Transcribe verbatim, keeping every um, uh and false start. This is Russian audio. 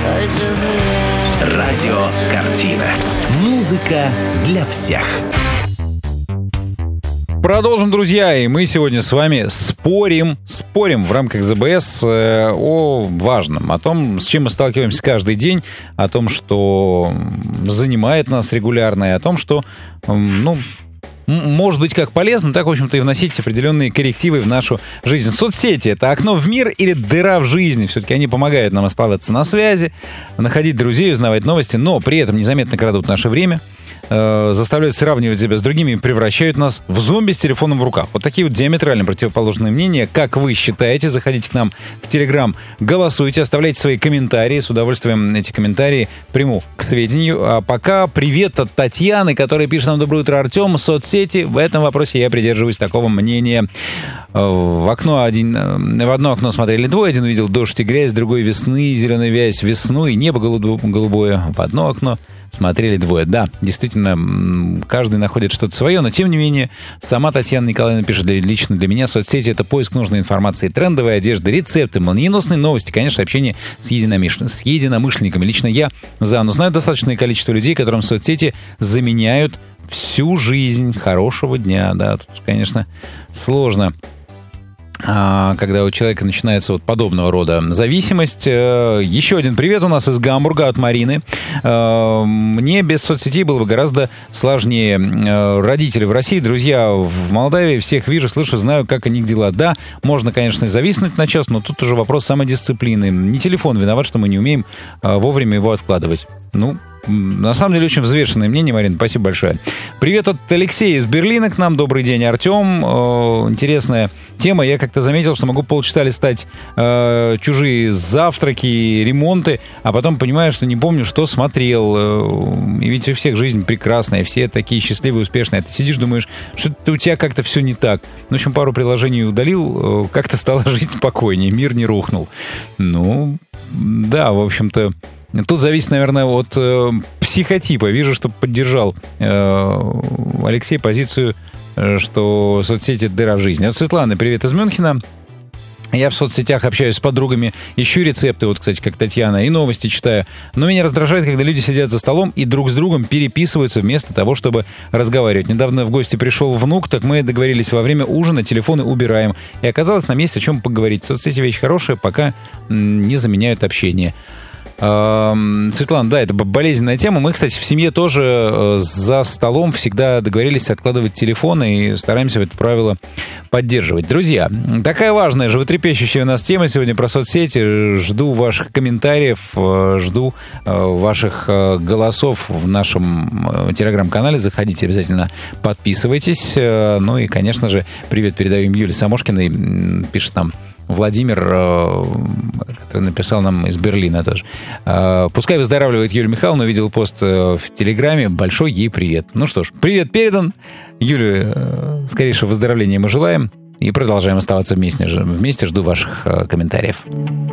Радиокартина. Музыка для всех. Продолжим, друзья, и мы сегодня с вами спорим, спорим в рамках ЗБС э, о важном, о том, с чем мы сталкиваемся каждый день, о том, что занимает нас регулярно, и о том, что, э, ну, может быть как полезно, так, в общем-то, и вносить определенные коррективы в нашу жизнь. Соцсети — это окно в мир или дыра в жизни? Все-таки они помогают нам оставаться на связи, находить друзей, узнавать новости, но при этом незаметно крадут наше время, заставляют сравнивать себя с другими и превращают нас в зомби с телефоном в руках. Вот такие вот диаметрально противоположные мнения. Как вы считаете? Заходите к нам в Телеграм, голосуйте, оставляйте свои комментарии. С удовольствием эти комментарии приму к сведению. А пока привет от Татьяны, которая пишет нам: доброе утро, Артем. Соцсети. В этом вопросе я придерживаюсь такого мнения. В окно один, в одно окно смотрели двое. Один увидел дождь и грязь, другой весны, зеленая вязь, весну и небо голубое. В одно окно смотрели двое. Да, действительно, каждый находит что-то свое, но тем не менее, сама Татьяна Николаевна пишет: лично для меня соцсети — это поиск нужной информации, трендовой одежды, рецепты, молниеносные новости, конечно, общение с, единомыш... с единомышленниками. Лично я за, но знаю достаточное количество людей, которым соцсети заменяют всю жизнь. Хорошего дня, да, тут, конечно, сложно, когда у человека начинается вот подобного рода зависимость. Еще один привет у нас из Гамбурга от Марины. Мне без соцсетей было бы гораздо сложнее. Родители в России, друзья в Молдавии, всех вижу, слышу, знаю, как у них дела. Да, можно, конечно, зависнуть на час, но тут уже вопрос самодисциплины. Не телефон виноват, что мы не умеем вовремя его откладывать. Ну, на самом деле, очень взвешенное мнение, Марина, спасибо большое. Привет от Алексея из Берлина к нам. Добрый день, Артем. Э, интересная тема. Я как-то заметил, что могу полчаса листать э, чужие завтраки, ремонты, а потом понимаю, что не помню, что смотрел. Э, и ведь у всех жизнь прекрасная, все такие счастливые, успешные. А ты сидишь, думаешь, что у тебя как-то все не так. В общем, пару приложений удалил, э, как-то стало жить спокойнее, мир не рухнул. Ну, да, в общем-то, тут зависит, наверное, от э, психотипа. Вижу, что поддержал э, Алексей позицию, э, что соцсети — это дыра в жизни. От Светланы привет из Мюнхена. Я в соцсетях общаюсь с подругами, ищу рецепты, вот, кстати, как Татьяна, и новости читаю. Но меня раздражает, когда люди сидят за столом и друг с другом переписываются вместо того, чтобы разговаривать. Недавно в гости пришел внук, так мы договорились во время ужина телефоны убираем. И оказалось, нам есть о чем поговорить. Соцсети — вещь хорошая, пока м- не заменяют общение. Светлана, да, это болезненная тема. Мы, кстати, в семье тоже за столом всегда договорились откладывать телефоны и стараемся это правило поддерживать. Друзья, такая важная, животрепещущая у нас тема сегодня про соцсети. Жду ваших комментариев, жду ваших голосов в нашем телеграм-канале. Заходите, обязательно подписывайтесь. Ну и, конечно же, привет передаем Юле Самошкиной. Пишет нам Владимир, который написал нам из Берлина тоже. Пускай выздоравливает Юлия Михайловна. Увидел пост в Телеграме. Большой ей привет. Ну что ж, привет передан. Юлю скорейшего выздоровления мы желаем. И продолжаем оставаться вместе. Вместе жду ваших комментариев.